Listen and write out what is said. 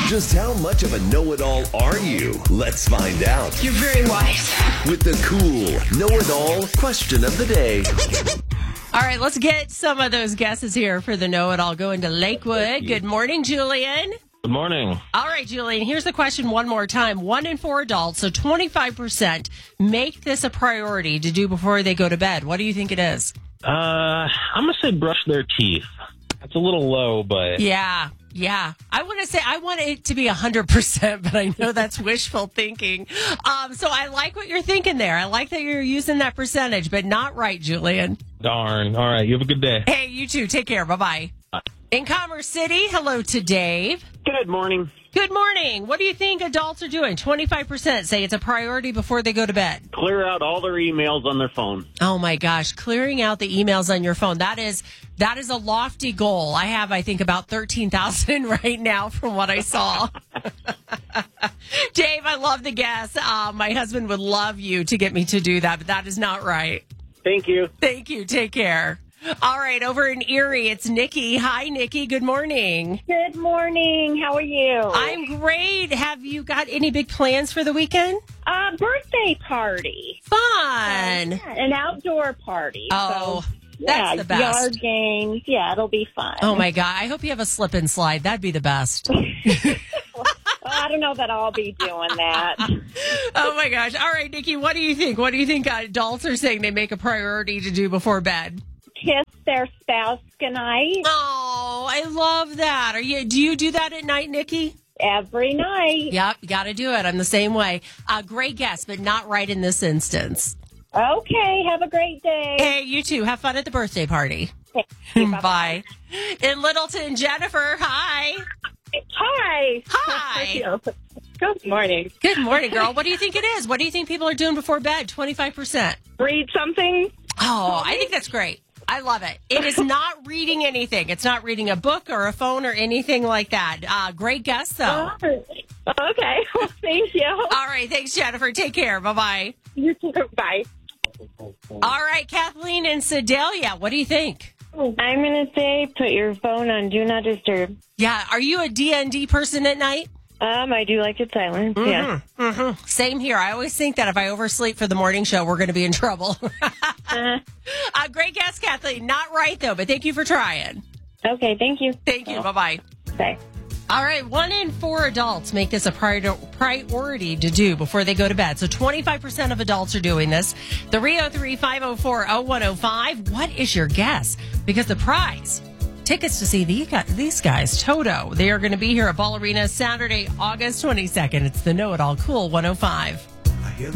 Just how much of a know-it-all are you? Let's find out. You're very wise. With the cool know-it-all question of the day. All right, let's get some of those guesses here for the know-it-all. Going to Lakewood. Good morning, Julian. Good morning. All right, Julian, here's the question one more time. 1 in 4 adults, so 25%, make this a priority to do before they go to bed. What do you think it is? I'm going to say brush their teeth. That's a little low, but... Yeah. I want it to be 100%, but I know that's wishful thinking. So I like what you're thinking there. I like that you're using that percentage, but not right, Julian. Darn. All right, you have a good day. Hey, you too. Take care. Bye-bye. In Commerce City, hello to Dave. Good morning. Good morning. What do you think adults are doing? 25% say it's a priority before they go to bed. Clear out all their emails on their phone. Oh my gosh, clearing out the emails on your phone. That is a lofty goal. I have, I think, about 13,000 right now from what I saw. Dave, I love the guess. My husband would love you to get me to do that, but that is not right. Thank you. Thank you. Take care. All right, over in Erie, it's Nikki. Hi, Nikki. Good morning. Good morning. How are you? I'm great. Have you got any big plans for the weekend? Birthday party. Fun. Yeah, an outdoor party. Oh, so, that's the best. Yard games. Yeah, it'll be fun. Oh, my God. I hope you have a slip and slide. That'd be the best. I don't know that I'll be doing that. Oh, my gosh. All right, Nikki, what do you think? What do you think adults are saying they make a priority to do before bed? Kiss their spouse goodnight. Oh, I love that. Do you do that at night, Nikki? Every night. Yep, you got to do it. I'm the same way. Great guess, but not right in this instance. Okay, have a great day. Hey, you too. Have fun at the birthday party. Bye. In Littleton, Jennifer, hi. Hi. Hi. Good morning. Good morning, girl. What do you think it is? What do you think people are doing before bed? 25%. Read something. Oh, I think that's great. I love it. It is not reading anything. It's not reading a book or a phone or anything like that. Great guess, though. Okay. Well, thank you. All right. Thanks, Jennifer. Take care. Bye-bye. You too. Bye. All right, Kathleen and Sedalia, what do you think? I'm going to say put your phone on Do Not Disturb. Yeah. Are you a D&D person at night? I do like it silent. Mm-hmm, Yeah. Mm-hmm. Same here. I always think that if I oversleep for the morning show, we're going to be in trouble. Great guess, Kathleen. Not right, though, but thank you for trying. Okay, thank you. Thank you. Bye-bye. Bye. All right, 1 in 4 adults make this a priority to do before they go to bed. So 25% of adults are doing this. 303-504-0105. What is your guess? Because the prize, tickets to see these guys, Toto. They are going to be here at Ball Arena Saturday, August 22nd. It's the Know It All Cool 105.